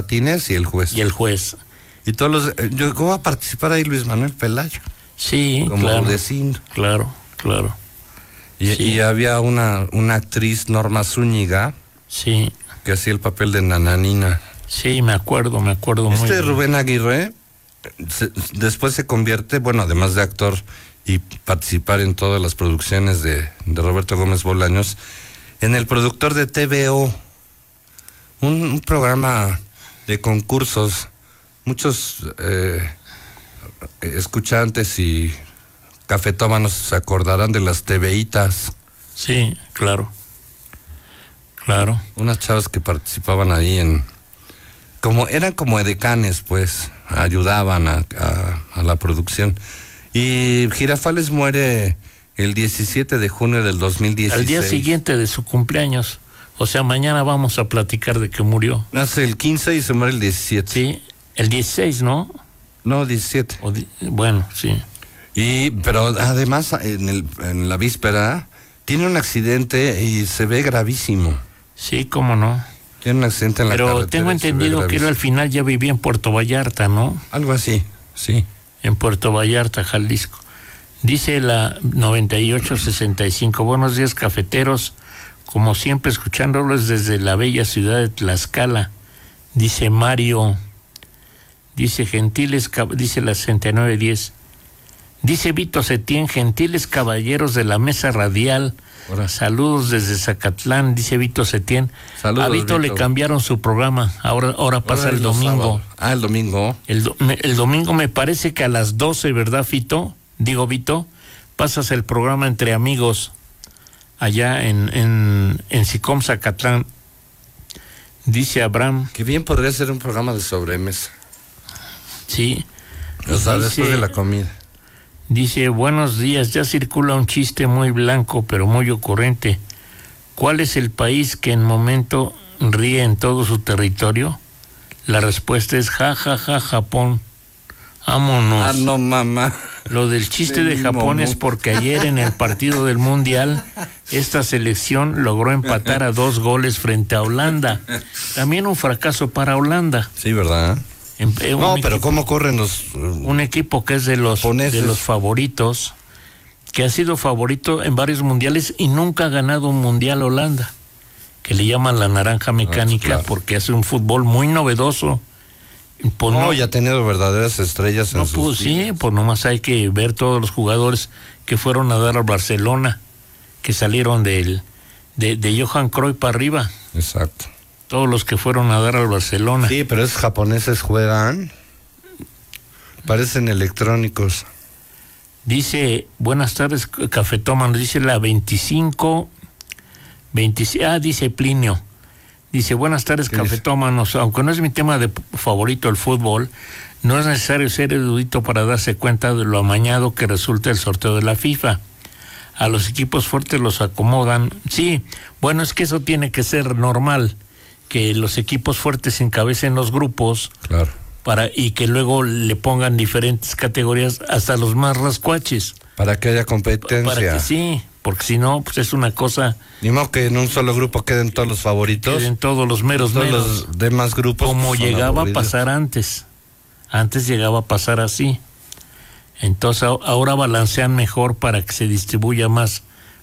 Martínez y el juez. Y todos los... Llegó a participar ahí Luis Manuel Pelayo. Sí, como claro. Rudecindo. Claro. Y había una actriz, Norma Zúñiga. Sí. Que hacía el papel de Nananina. Sí, me acuerdo muy bien. Rubén Aguirre después se convierte, bueno, además de actor y participar en todas las producciones de Roberto Gómez Bolaños, en el productor de TVO, un programa de concursos. Muchos escuchantes y cafetómanos se acordarán de las TVitas. Sí, claro. Unas chavas que participaban ahí eran como edecanes, pues, ayudaban a la producción. Y Girafales muere el 17 de junio del 2016. Al día siguiente de su cumpleaños. O sea, mañana vamos a platicar de que murió. Nace el 15 y se muere el 17. Sí, el 16, ¿no? No, 17. Bueno, sí. Pero además, en la víspera, tiene un accidente y se ve gravísimo. Sí, cómo no. Tiene un accidente en la carretera. Pero tengo entendido que él al final ya vivía en Puerto Vallarta, ¿no? Algo así, sí. En Puerto Vallarta, Jalisco. Dice la 9865, buenos días cafeteros, como siempre escuchándolos desde la bella ciudad de Tlaxcala. Dice Mario, dice dice la 6910. Dice Vito Setién, gentiles caballeros de la mesa radial. Hola. Saludos desde Zacatlán, dice Vito Setién. Saludos, a Vito le cambiaron su programa, ahora pasa el domingo. El domingo. El domingo me parece que a las 12, ¿verdad, Fito? Digo, Vito, pasas el programa Entre Amigos allá en Sicom, Zacatlán. Dice Abraham. Que bien podría ser un programa de sobremesa. Sí. O sea, después de la comida. Dice, buenos días, ya circula un chiste muy blanco, pero muy ocurrente. ¿Cuál es el país que en momento ríe en todo su territorio? La respuesta es Japón. Vámonos. No, mamá. Lo del chiste de Japón es porque ayer en el partido del Mundial, esta selección logró empatar a 2 goles frente a Holanda. También un fracaso para Holanda. Sí, ¿verdad? Pero ¿cómo corren un equipo que es de los favoritos, que ha sido favorito en varios mundiales y nunca ha ganado un mundial Holanda, que le llaman la naranja mecánica, claro, porque hace un fútbol muy novedoso. Ya ha tenido verdaderas estrellas en sus sí, pues nomás hay que ver todos los jugadores que fueron a dar al Barcelona, que salieron de Johan Cruyff para arriba. Exacto. Todos los que fueron a dar al Barcelona. Sí, pero esos japoneses juegan, parecen electrónicos. Dice, buenas tardes, cafetómanos, dice la 25, dice Plinio. Dice, buenas tardes, cafetómanos, aunque no es mi tema favorito el fútbol, no es necesario ser erudito para darse cuenta de lo amañado que resulta el sorteo de la FIFA. A los equipos fuertes los acomodan. Sí, bueno, es que eso tiene que ser normal, que los equipos fuertes encabecen los grupos, claro, y que luego le pongan diferentes categorías hasta los más rascuaches. Para que haya competencia. Sí, porque si no, pues es una cosa... Ni modo que en un solo grupo queden todos los favoritos. Queden todos los meros. Los demás grupos. Como llegaba a pasar antes. Antes llegaba a pasar así. Entonces ahora balancean mejor para que se distribuya más,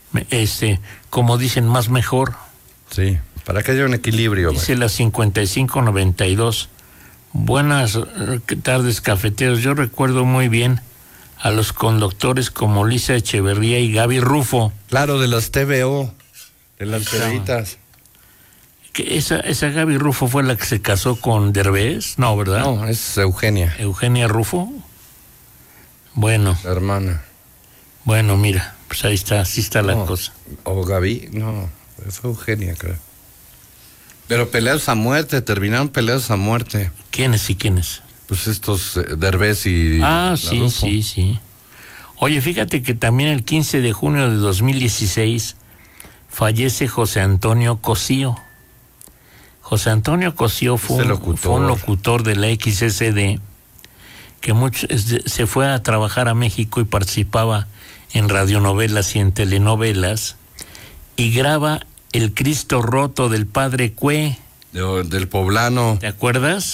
como dicen, más mejor. Sí, para que haya un equilibrio. Dice la 5592. Buenas tardes, cafeteros. Yo recuerdo muy bien a los conductores como Lisa Echeverría y Gaby Rufo. Claro, de las TVO, de las TVitas. Que esa Gaby Rufo fue la que se casó con Derbez, ¿no, verdad? No, es Eugenia. Eugenia Rufo. Bueno. La hermana. Bueno, mira, pues ahí está, así está la cosa. O Gaby, no, fue Eugenia, creo. Pero peleados a muerte, terminaron peleados a muerte. ¿Quiénes y quiénes? Pues estos Derbez y... Sí. Oye, fíjate que también el 15 de junio de 2016 fallece José Antonio Cosío. José Antonio Cosío fue un locutor de la XSD que se fue a trabajar a México y participaba en radionovelas y en telenovelas y graba El Cristo Roto del Padre Cue. Del poblano. ¿Te acuerdas?